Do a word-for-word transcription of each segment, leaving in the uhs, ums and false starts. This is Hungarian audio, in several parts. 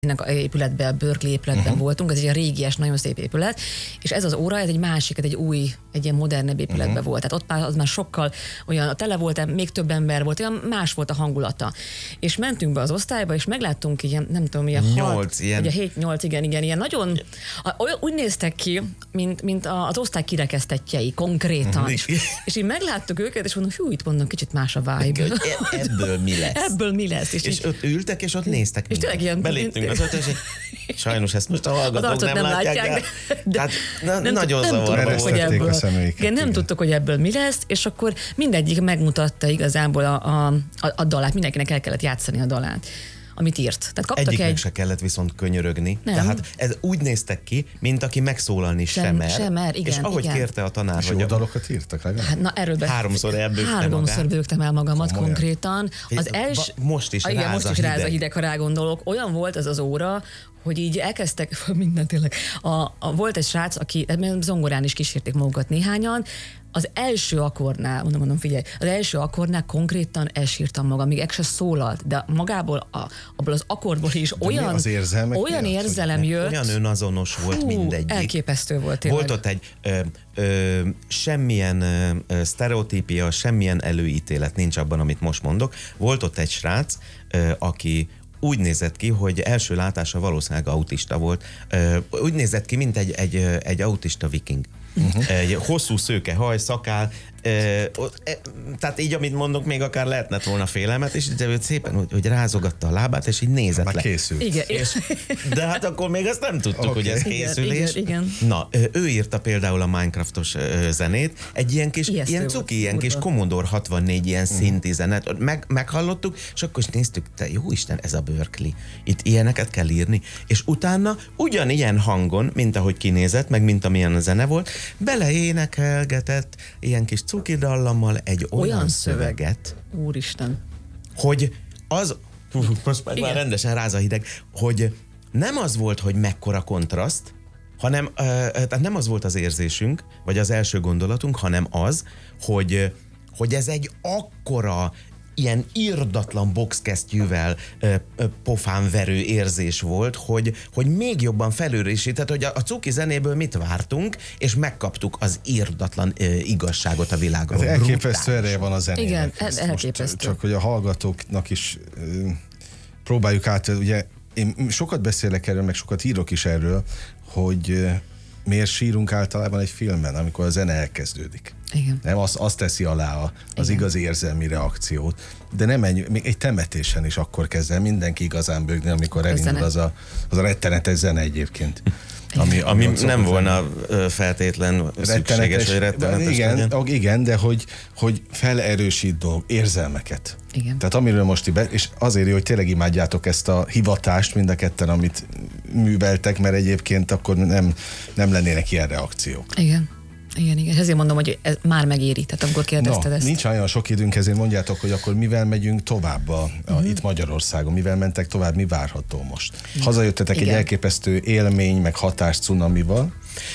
épületben, Berkeley épületben uh-huh. voltunk, ez egy régies, nagyon szép épület, és ez az óra, ez egy másik, egy új, egy ilyen modernebb épületben uh-huh. volt. Tehát ott már, az már sokkal olyan, tele volt, még több ember volt, olyan más volt a hangulata. És mentünk be az osztályba, és megláttunk ilyen, nem tudom, ilyen nyolc, hat, ilyen... ugye hét-nyolc, igen, igen, ilyen nagyon, olyan, úgy néztek ki, mint, mint az osztály kirekesztettjei, konkrétan. Uh-huh. És, és így megláttuk őket, és mondom, hú, itt mondom, kicsit más a vibe. Ebből mi lesz? Ebből mi lesz? És, és így, ott ültek, és ott néztek. És tényleg ilyen... Beléptünk az ötös, sajnos ezt most a hallgatók nem, nem látják, látják, de, de hát na, nem nagyon zavarba volt. Ebből, igen, nem igen. tudtuk, hogy ebből mi lesz, és akkor mindegyik megmutatta igazából a, a, a, a dalát, mindenkinek el kellett játszani a dalát, amit írt. Tehát kaptak egyiknek egy... se kellett viszont könyörögni. Nem. Tehát ez úgy néztek ki, mint aki megszólalni sem, sem mer. Sem mer, igen, és ahogy igen. kérte a tanár, és hogy... jó dalokat írtak legalább? Hát, na, erről be... Háromszor elbőgte Háromszor magát. bőgtem el magamat Komolyan? konkrétan. Az els... Most is ah, igen, ráz most a is hideg. ráz a hideg, ha rágondolok. Olyan volt ez az óra, hogy így elkezdtek, minden tényleg, a, a, volt egy srác, aki zongorán is kísérték magukat néhányan, az első akkordnál, mondom, mondom, figyelj, az első akkordnál konkrétan elsírtam magam, még ek se szólalt, de magából, a, abból az akkordból is de olyan, az olyan miatt, érzelem jött. Olyan önazonos volt Hú, mindegyik. Elképesztő volt tényleg. Volt ott egy ö, ö, semmilyen ö, sztereotípia, semmilyen előítélet nincs abban, amit most mondok. Volt ott egy srác, ö, aki úgy nézett ki, hogy első látása valószínűleg autista volt. Ö, úgy nézett ki, mint egy, egy, egy autista viking. Uh-huh. Egy hosszú szőke haj, szakál, e, e, tehát így, amit mondok, még akár lehetett volna félelmet, és így szépen, hogy, hogy rázogatta a lábát, és így nézett már le. Készült. Igen. És, de hát akkor még azt nem tudtuk, okay. hogy ez Igen, készülés. igen, igen. Na, ő írta például a Minecraftos zenét, egy ilyen kis, Ijesztő ilyen volt, cuki, ilyen kurva. kis Commodore hatvannégy ilyen uh-huh. szinti zenet, meg, meghallottuk, és akkor is néztük, te jó Isten, ez a Berkeley. Itt ilyeneket kell írni. És utána ugyanilyen hangon, mint ahogy kinézett, meg mint amilyen a zene volt, beleénekelgetett ilyen kis cuki dallammal egy olyan, Olyan szöveget, Úristen. hogy az, most már, már rendesen ráz a hideg, hogy nem az volt, hogy mekkora kontraszt, hanem, uh, tehát nem az volt az érzésünk, vagy az első gondolatunk, hanem az, hogy, hogy ez egy akkora ilyen irdatlan boxkesztyűvel ö, ö, pofánverő érzés volt, hogy, hogy még jobban felőrisített, hogy a, a cuki zenéből mit vártunk, és megkaptuk az irdatlan ö, igazságot a világról. Ez elképesztő ereje van a zenének. Igen, Ezt elképesztő. most csak hogy a hallgatóknak is ö, próbáljuk át, ugye én sokat beszélek erről, meg sokat írok is erről, hogy ö, miért sírunk általában egy filmen, amikor a zene elkezdődik. Igen. Nem, az, az teszi alá a, az Igen. igazi érzelmi reakciót. De nem ennyi, még egy temetésen is akkor kezd el mindenki igazán bőgni, amikor elindul az a, az a rettenetes zene egyébként. Ami, ami, ami nem volna lenni. feltétlen szükséges, hogy rettenetes igen, legyen. Igen, de hogy, hogy felerősít dolg, érzelmeket. Igen. Tehát amiről most be, és azért jó, hogy tényleg imádjátok ezt a hivatást mind a ketten, amit műveltek, mert egyébként akkor nem, nem lennének ilyen reakciók. Igen. Igen, igen. És ezért mondom, hogy ez már megéri, tehát amikor kérdezted no, ezt. Nincs olyan sok időnk, ezért mondjátok, hogy akkor mivel megyünk tovább a, a, uh-huh. itt Magyarországon, mivel mentek tovább, mi várható most? Hazajöttetek igen. egy elképesztő élmény, meg hatás cunamival.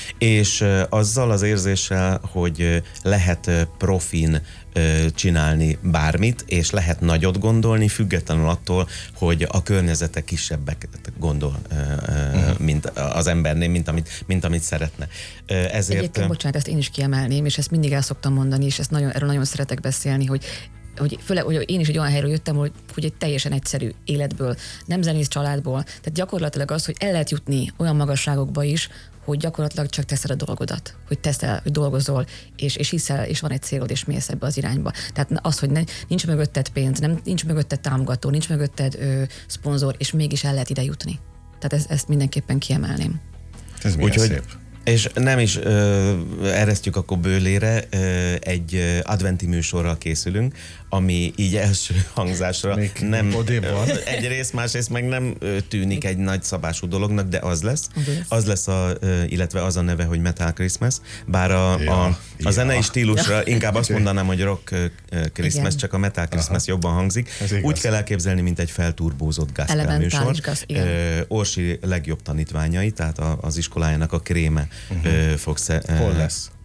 És uh, azzal az érzéssel, hogy uh, lehet uh, profin uh, csinálni bármit, és lehet nagyot gondolni, függetlenül attól, hogy a környezete kisebbek gondol, uh, uh-huh. mint az embernél, mint amit, mint amit szeretne. Uh, ezért... Egyébként, bocsánat, ezt én is kiemelném, és ezt mindig el szoktam mondani, és ezt nagyon, erről nagyon szeretek beszélni, hogy hogy főleg, hogy én is egy olyan helyről jöttem, hogy, hogy egy teljesen egyszerű életből, nem zenész családból, tehát gyakorlatilag az, hogy el lehet jutni olyan magasságokba is, hogy gyakorlatilag csak teszed a dolgodat, hogy teszel, hogy dolgozol, és, és hiszel, és van egy célod, és mész ebbe az irányba. Tehát az, hogy ne, nincs mögötted pénz, nem, nincs mögötted támogató, nincs mögötted ö, szponzor, és mégis el lehet ide jutni. Tehát ez, ezt mindenképpen kiemelném. Ez milyen Úgyhogy, szép. És nem is ö, eresztjük akkor bőlére, ö, egy ö, adventi műsorral készülünk, ami így első hangzásra még nem van. egyrészt, másrészt meg nem ö, tűnik egy nagy szabású dolognak, de az lesz. Az lesz, a, ö, illetve az a neve, hogy Metal Christmas, bár a, ja, a, a ja. zenei stílusra inkább azt mondanám, hogy Rock Christmas, igen. csak a Metal Christmas Aha. jobban hangzik. Úgy kell elképzelni, mint egy felturbózott gospel műsor. Ö, Orsi legjobb tanítványai, tehát a, az iskolájának a kréme uh-huh. ö, fog sze, Hol lesz?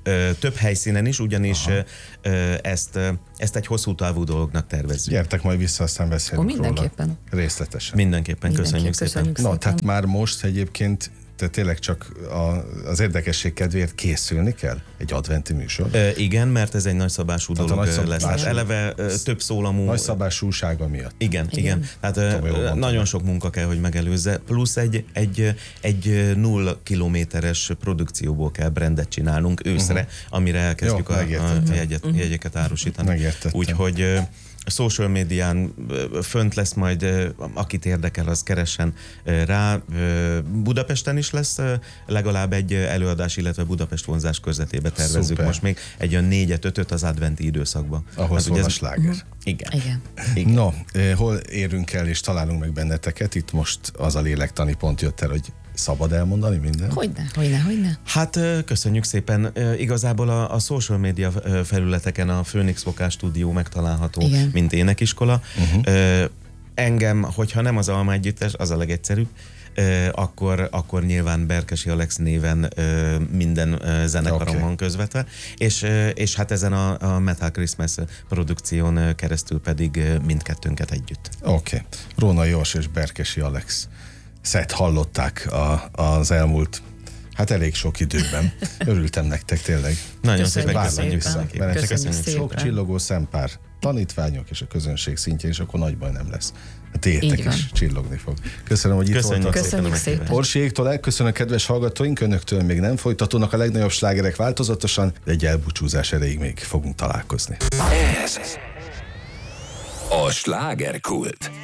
Ö, több helyszínen is, ugyanis ö, ezt, ezt egy hosszú távú dolognak tervezzük. Gyertek majd vissza, aztán beszélünk Ó, mindenképpen. róla. Részletesen. Mindenképpen, Mindenképp köszönjük, köszönjük szépen. Na, tehát már most egyébként te tényleg csak a, az érdekesség kedvéért készülni kell? Egy adventi műsor? Ö, igen, mert ez egy nagyszabású Tehát a dolog nagyszabású- lesz. Tehát eleve ö, több szólamú... Nagyszabásúsága miatt. Igen, igen. Igen. igen. Tehát ö, Tudom, jól mondtam. nagyon sok munka kell, hogy megelőzze. Plusz egy, egy, egy null kilométeres produkcióból kell brandet csinálnunk őszre, uh-huh. amire elkezdjük Jó, a, a megértettem. jegyet, jegyeket árusítani. Megértettem. Úgyhogy ö, a social médián ö, fönt lesz majd, ö, akit érdekel, az keressen ö, rá. Ö, Budapesten is lesz ö, legalább egy előadás, illetve Budapest vonzás körzetébe tervezzük Szuper. most még egy olyan négyet, ötöt az adventi időszakban. Ahol Hát szól ugye a ez- sláger. Igen. Igen. Igen. No, eh, hol érünk el és találunk meg benneteket? Itt most az a lélektani pont jött el, hogy szabad elmondani minden? Hogyne, hogyne, hogyne. Hát ö, köszönjük szépen. Ö, Igazából a, a social media ö, felületeken a Phoenix Vokál Stúdió megtalálható, Igen. mint énekiskola. Uh-huh. Ö, Engem, hogyha nem az Alma Együttes, az a legegyszerűbb, ö, akkor, akkor nyilván Berkesi Alex néven ö, minden ö, zenekaron Oké. van közvetve, és, ö, és hát ezen a, a Metal Christmas produkción ö, keresztül pedig ö, mindkettőnket együtt. Oké. Okay. Róna Jós és Berkesi Alex szett hallották a, az elmúlt, hát elég sok időben. Örültem nektek tényleg. Nagyon Köszönjük szépen Várlak köszönjük. vissza. Köszönjük. Benneteket Köszönjük szépen. sok csillogó szempár, tanítványok és a közönség szintjén, és akkor nagy baj nem lesz. A tiétek Így van. is csillogni fog. Köszönöm, hogy itt Köszönjük voltak. szépen a Köszönjük szépen. meghívást. Orsiéktól elköszönök, kedves hallgatóink, önöktől még nem folytatódnak a legnagyobb slágerek változatosan, de egy elbúcsúzás erejéig még fogunk találkozni. Ez a slágerkult.